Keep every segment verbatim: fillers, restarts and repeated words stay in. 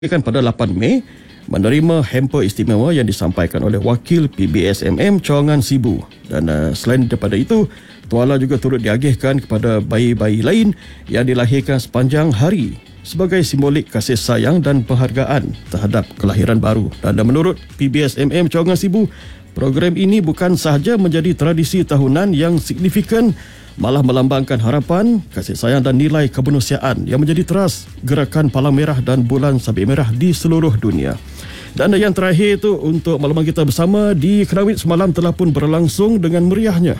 Kan pada lapan Mei menerima hamper istimewa yang disampaikan oleh wakil P B S M M Cawangan Sibu, dan uh, selain daripada itu tuala juga turut diagihkan kepada bayi-bayi lain yang dilahirkan sepanjang hari sebagai simbolik kasih sayang dan penghargaan terhadap kelahiran baru. Dan uh, menurut P B S M M Cawangan Sibu, program ini bukan sahaja menjadi tradisi tahunan yang signifikan, malah melambangkan harapan, kasih sayang dan nilai kemanusiaan yang menjadi teras gerakan Palang Merah dan Bulan Sabit Merah di seluruh dunia. Dan yang terakhir itu untuk makluman kita bersama, di Kenawit semalam telah pun berlangsung dengan meriahnya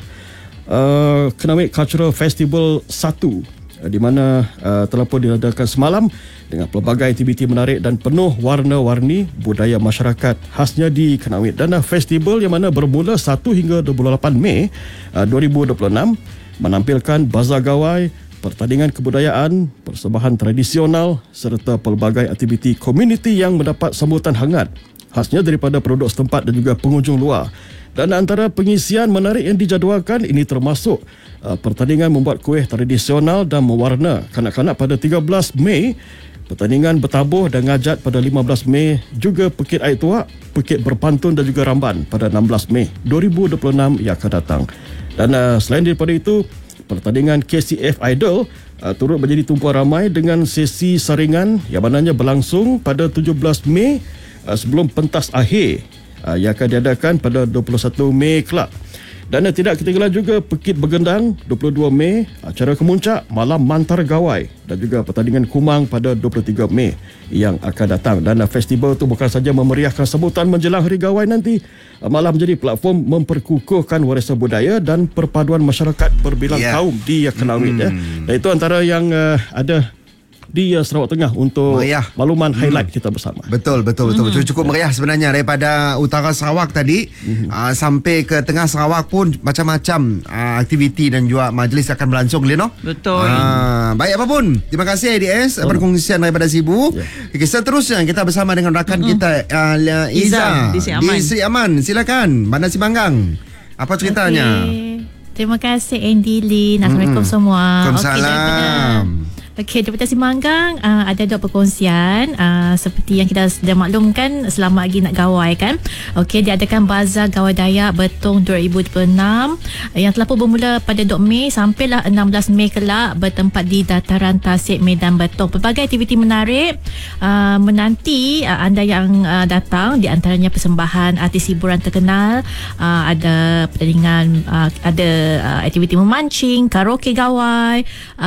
uh, Kenawit Cultural Festival satu, di mana uh, telah pun diadakan semalam dengan pelbagai aktiviti menarik dan penuh warna-warni budaya masyarakat khasnya di Kenawit. Dan uh, festival yang mana bermula satu hingga dua puluh lapan Mei uh, dua ribu dua puluh enam menampilkan bazar gawai, pertandingan kebudayaan, persembahan tradisional serta pelbagai aktiviti komuniti yang mendapat sambutan hangat khasnya daripada penduduk setempat dan juga pengunjung luar. Dan antara pengisian menarik yang dijadualkan ini termasuk uh, pertandingan membuat kuih tradisional dan mewarna kanak-kanak pada tiga belas Mei, pertandingan bertabuh dan ngajat pada lima belas Mei, juga pekit air tuak, pekit berpantun dan juga ramban pada enam belas Mei dua ribu dua puluh enam yang akan datang. Dan uh, selain daripada itu, pertandingan K C F Idol uh, turut menjadi tumpuan ramai dengan sesi saringan yang mananya berlangsung pada tujuh belas Mei uh, sebelum pentas akhir uh, yang akan diadakan pada dua puluh satu Mei kelak. Dan uh, tidak ketinggalan juga Pekit Bergendang dua puluh dua Mei, acara Kemuncak, Malam Mantar Gawai dan juga pertandingan Kumang pada dua puluh tiga Mei yang akan datang. Dan uh, festival itu bukan saja memeriahkan sambutan menjelang Hari Gawai nanti, uh, malah menjadi platform memperkukuhkan warisan budaya dan perpaduan masyarakat berbilang yeah. kaum di Kenawit. Mm. Ya. Dan itu antara yang uh, ada di uh, Sarawak Tengah untuk meriah. Makluman highlight hmm. kita bersama. Betul, betul, betul, betul. Cukup meriah sebenarnya daripada utara Sarawak tadi hmm. uh, sampai ke tengah Sarawak pun macam-macam uh, aktiviti dan juga majlis akan berlangsung, Lino. Betul. Uh, baik apapun, terima kasih A D S oh. perkongsian daripada Sibu. Yeah. Okay, seterusnya kita bersama dengan rakan mm-hmm. kita uh, Iza, Iza di Sri Aman. Silakan, Bandar Simangang. Apa ceritanya? Okay. Terima kasih Andy Lin. Assalamualaikum mm-hmm. semua. Waalaikumsalam. Okay, Okey, daripada Simangang uh, ada dua perkongsian uh, seperti yang kita sudah maklumkan, selamat lagi nak gawai kan. Okey, diadakan Bazar Gawai Dayak Betong dua ribu dua puluh enam yang telah pun bermula pada dua Mei sampailah enam belas Mei kelak, bertempat di Dataran Tasik Medan Betong. Pelbagai aktiviti menarik uh, menanti uh, anda yang uh, datang, di antaranya persembahan artis hiburan terkenal, uh, ada pertandingan, uh, ada uh, aktiviti memancing, karaoke gawai,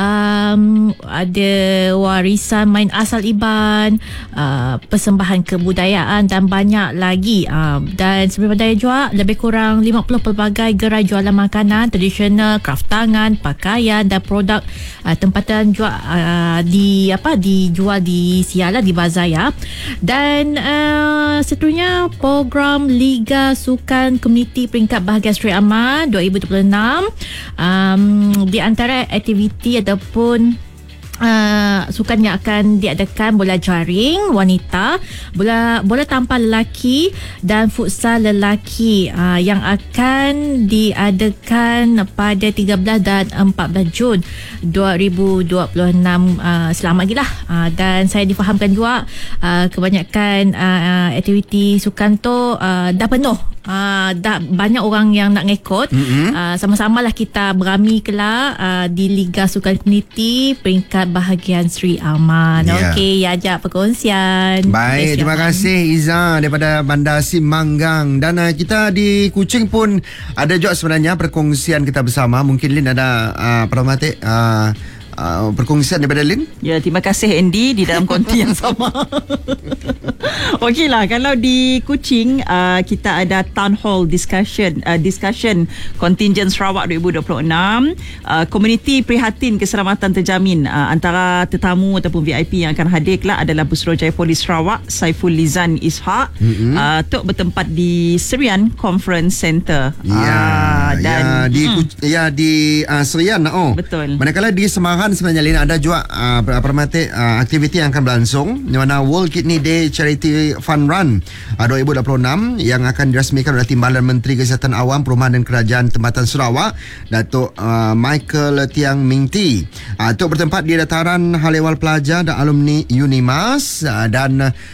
um, ada warisan main asal Iban, uh, persembahan kebudayaan dan banyak lagi. Uh, dan sebelum daya juga lebih kurang lima puluh pelbagai gerai jualan makanan tradisional, kraft tangan, pakaian dan produk uh, tempatan juga uh, di apa dijual di Siala di bazar ya. Dan uh, seterusnya program Liga Sukan Komuniti Peringkat Bahagian Sri Aman dua ribu dua puluh enam, um, di antara aktiviti ataupun Uh, sukan yang akan diadakan bola jaring wanita, bola bola tampar lelaki dan futsal lelaki uh, yang akan diadakan pada tiga belas dan empat belas Jun dua ribu dua puluh enam. Uh, selamat lagi lah. Uh, dan saya difahamkan juga uh, kebanyakan uh, aktiviti sukan tu uh, dah penuh. Uh, dah banyak orang yang nak ngikut. Mm-hmm. uh, Sama-samalah kita berami kelak uh, di Liga Sukan Komuniti Peringkat Bahagian Sri Aman. Yeah. Okey, ya ajak perkongsian. Baik, terima kasih Iza daripada Bandar Simangang. Dan uh, kita di Kuching pun ada juga sebenarnya perkongsian kita bersama. Mungkin Lin ada uh, Pramatik uh, uh, perkongsian daripada Lin. Ya, terima kasih Andy di dalam konti yang sama. Okeylah, kalau di Kuching uh, kita ada town hall discussion uh, discussion contingent Sarawak dua ribu dua puluh enam, uh, komuniti prihatin keselamatan terjamin. Uh, antara tetamu ataupun V I P yang akan hadir kelak adalah Busrojaya Polis Sarawak Saiful Lizan Ishak, mm-hmm. uh, untuk bertempat di Serian Conference Center. Ya, uh, dan ya di hmm. ya di uh, Serian. Oh, betul. Manakala di Semarang sebenarnya Lin ada juga uh, uh, aktiviti yang akan berlangsung, di mana World Kidney Day Charity Charity Fun Run uh, dua ribu dua puluh enam yang akan dirasmikan oleh Timbalan Menteri Kesihatan Awam, Perumahan dan Kerajaan Tempatan Sarawak, Datuk uh, Michael Tiang Ming Ti. Uh, itu bertempat di dataran Hal Ehwal Pelajar dan Alumni Unimas uh, dan